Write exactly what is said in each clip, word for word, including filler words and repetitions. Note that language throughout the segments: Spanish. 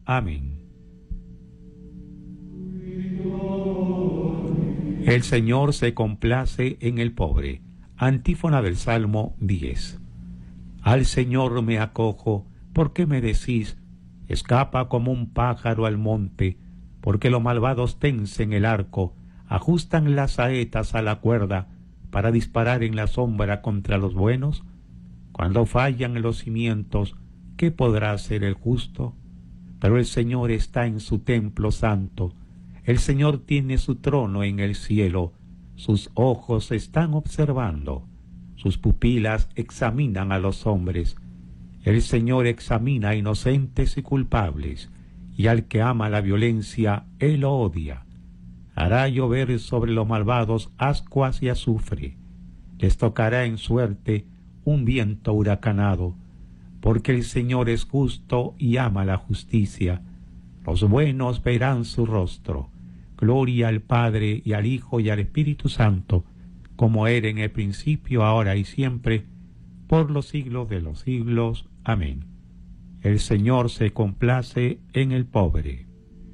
Amén. El Señor se complace en el pobre. Antífona del Salmo diez. Al Señor me acojo, porque me decís, escapa como un pájaro al monte, porque los malvados tensen el arco, ajustan las saetas a la cuerda, para disparar en la sombra contra los buenos. Cuando fallan los cimientos, ¿qué podrá hacer el justo? Pero el Señor está en su templo santo. El Señor tiene su trono en el cielo. Sus ojos están observando. Sus pupilas examinan a los hombres. El Señor examina a inocentes y culpables, y al que ama la violencia, Él lo odia. Hará llover sobre los malvados ascuas y azufre. Les tocará en suerte un viento huracanado, porque el Señor es justo y ama la justicia. Los buenos verán su rostro. Gloria al Padre, y al Hijo, y al Espíritu Santo, como era en el principio, ahora y siempre, por los siglos de los siglos. Amén. El Señor se complace en el pobre.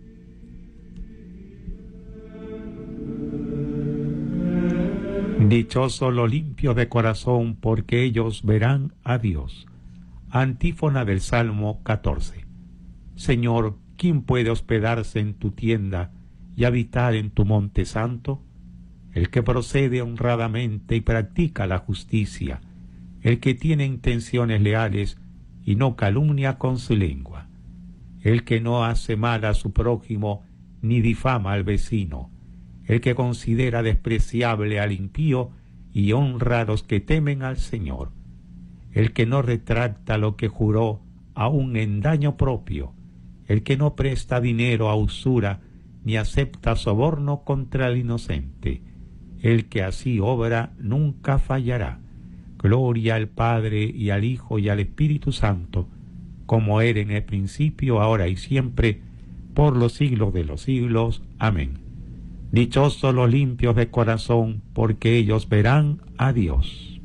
Dichosos los limpios de corazón, porque ellos verán a Dios. Antífona del Salmo catorce. Señor, ¿quién puede hospedarse en tu tienda y habitar en tu monte santo? El que procede honradamente y practica la justicia, el que tiene intenciones leales y no calumnia con su lengua, el que no hace mal a su prójimo ni difama al vecino, el que considera despreciable al impío y honra a los que temen al Señor, el que no retracta lo que juró aun en daño propio, el que no presta dinero a usura ni acepta soborno contra el inocente, el que así obra nunca fallará. Gloria al Padre, y al Hijo, y al Espíritu Santo, como era en el principio, ahora y siempre, por los siglos de los siglos. Amén. Dichosos los limpios de corazón, porque ellos verán a Dios.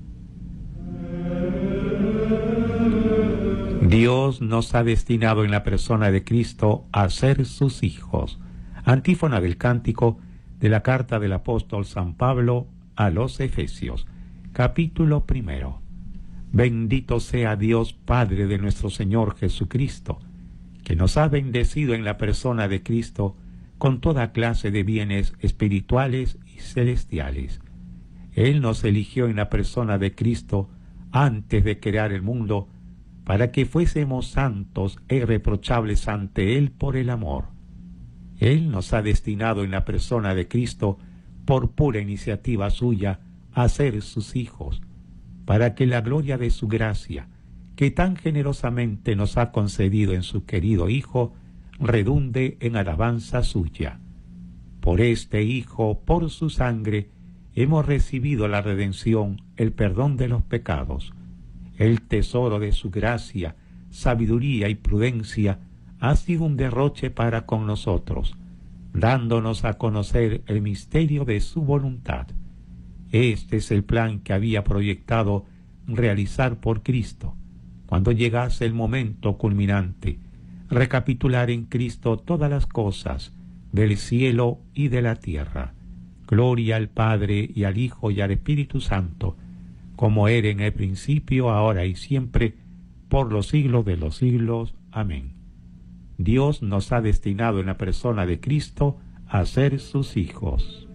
Dios nos ha destinado en la persona de Cristo a ser sus hijos. Antífona del cántico de la carta del apóstol San Pablo a los Efesios, capítulo primero. Bendito sea Dios Padre de nuestro Señor Jesucristo, que nos ha bendecido en la persona de Cristo con toda clase de bienes espirituales y celestiales. Él nos eligió en la persona de Cristo antes de crear el mundo, para que fuésemos santos e irreprochables ante Él por el amor. Él nos ha destinado en la persona de Cristo, por pura iniciativa suya, a ser sus hijos, para que la gloria de su gracia, que tan generosamente nos ha concedido en su querido Hijo, redunde en alabanza suya. Por este Hijo, por su sangre, hemos recibido la redención, el perdón de los pecados. El tesoro de su gracia, sabiduría y prudencia ha sido un derroche para con nosotros, dándonos a conocer el misterio de su voluntad. Este es el plan que había proyectado realizar por Cristo, cuando llegase el momento culminante, recapitular en Cristo todas las cosas del cielo y de la tierra. Gloria al Padre, y al Hijo, y al Espíritu Santo, como era en el principio, ahora y siempre, por los siglos de los siglos. Amén. Dios nos ha destinado en la persona de Cristo a ser sus hijos.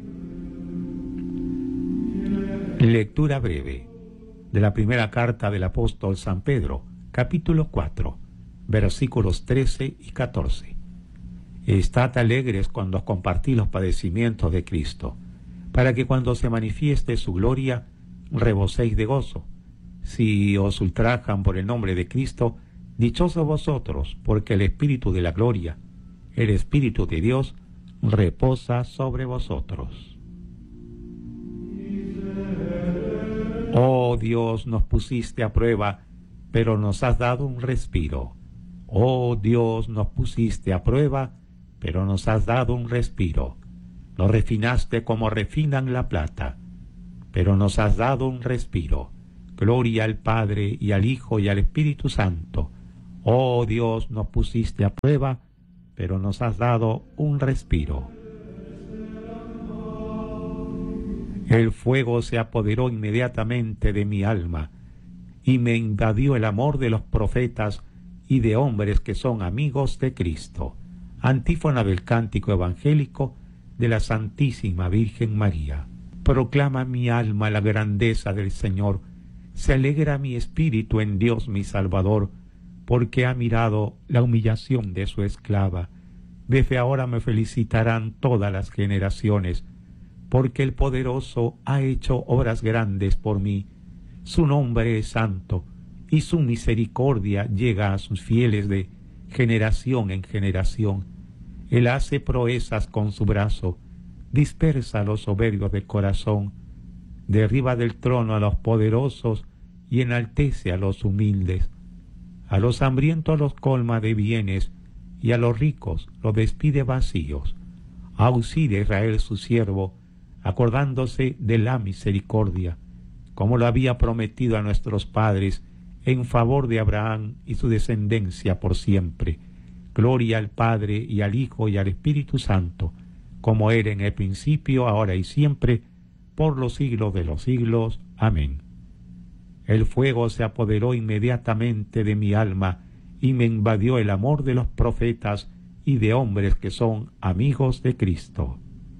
Lectura breve de la primera carta del apóstol San Pedro, capítulo cuatro, versículos trece y catorce. Estad alegres cuando compartís los padecimientos de Cristo, para que cuando se manifieste su gloria, reboséis de gozo. Si os ultrajan por el nombre de Cristo, dichosos vosotros, porque el Espíritu de la gloria, el Espíritu de Dios, reposa sobre vosotros. Oh Dios, nos pusiste a prueba, pero nos has dado un respiro. Oh Dios, nos pusiste a prueba, pero nos has dado un respiro. Nos refinaste como refinan la plata, pero nos has dado un respiro. Gloria al Padre, y al Hijo, y al Espíritu Santo, Oh Dios, nos pusiste a prueba, pero nos has dado un respiro. El fuego se apoderó inmediatamente de mi alma y me invadió el amor de los profetas y de hombres que son amigos de Cristo. Antífona del cántico evangélico de la Santísima Virgen María. Proclama mi alma la grandeza del Señor, se alegra mi espíritu en Dios mi Salvador, porque ha mirado la humillación de su esclava. Desde ahora me felicitarán todas las generaciones, porque el Poderoso ha hecho obras grandes por mí. Su nombre es santo, y su misericordia llega a sus fieles de generación en generación. Él hace proezas con su brazo, dispersa a los soberbios de corazón, derriba del trono a los poderosos y enaltece a los humildes. A los hambrientos los colma de bienes, y a los ricos los despide vacíos. Auxilia a Israel su siervo, acordándose de la misericordia, como lo había prometido a nuestros padres, en favor de Abraham y su descendencia por siempre. Gloria al Padre, y al Hijo, y al Espíritu Santo, como era en el principio, ahora y siempre, por los siglos de los siglos. Amén. El fuego se apoderó inmediatamente de mi alma, y me invadió el amor de los profetas y de hombres que son amigos de Cristo.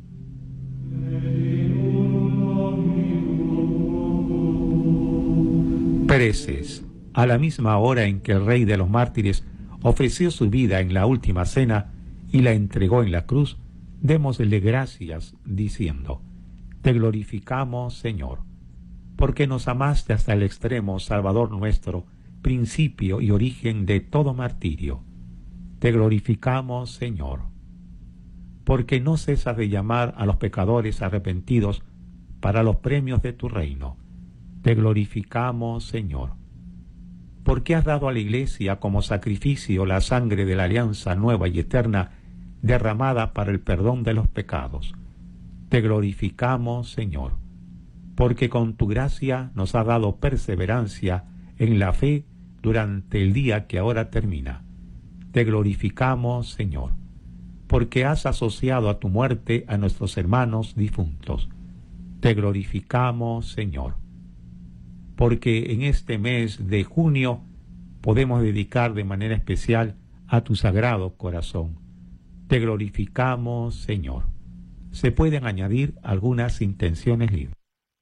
Preces. A la misma hora en que el Rey de los mártires ofreció su vida en la última cena y la entregó en la cruz, démosle gracias, diciendo: Te glorificamos, Señor, porque nos amaste hasta el extremo, Salvador nuestro, principio y origen de todo martirio. Te glorificamos, Señor, porque no cesas de llamar a los pecadores arrepentidos para los premios de tu reino. Te glorificamos, Señor, porque has dado a la Iglesia como sacrificio la sangre de la alianza nueva y eterna derramada para el perdón de los pecados. Te glorificamos, Señor, porque con tu gracia nos has dado perseverancia en la fe durante el día que ahora termina. Te glorificamos, Señor, porque has asociado a tu muerte a nuestros hermanos difuntos. Te glorificamos, Señor, porque en este mes de junio podemos dedicar de manera especial a tu sagrado corazón. Te glorificamos, Señor. Se pueden añadir algunas intenciones libres.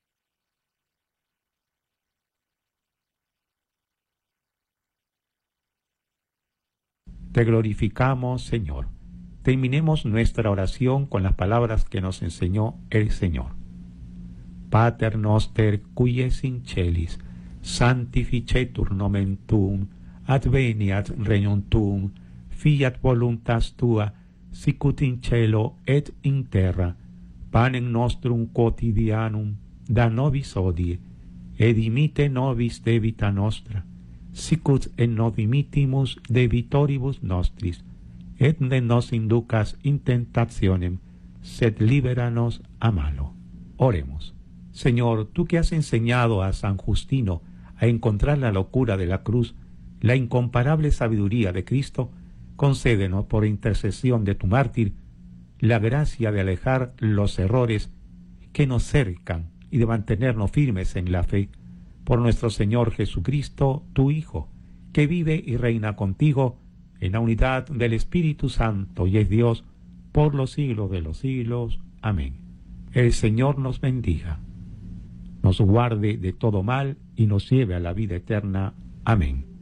Te glorificamos, Señor. Terminemos nuestra oración con las palabras que nos enseñó el Señor. Pater noster, qui es in celis, sanctificetur nomen tuum, adveniat regnum tuum, fiat voluntas tua, sicut in cielo et in terra. Panem nostrum quotidianum da nobis hodie, et dimite nobis debita nostra, sicut et nos dimittimus debitoribus nostris, et ne nos inducas in tentationem, sed liberanos a malo. Oremos. Señor, tú que has enseñado a San Justino a encontrar la locura de la cruz, la incomparable sabiduría de Cristo, concédenos por intercesión de tu mártir la gracia de alejar los errores que nos cercan y de mantenernos firmes en la fe, por nuestro Señor Jesucristo, tu Hijo, que vive y reina contigo en la unidad del Espíritu Santo y es Dios por los siglos de los siglos. Amén. El Señor nos bendiga, nos guarde de todo mal y nos lleve a la vida eterna. Amén.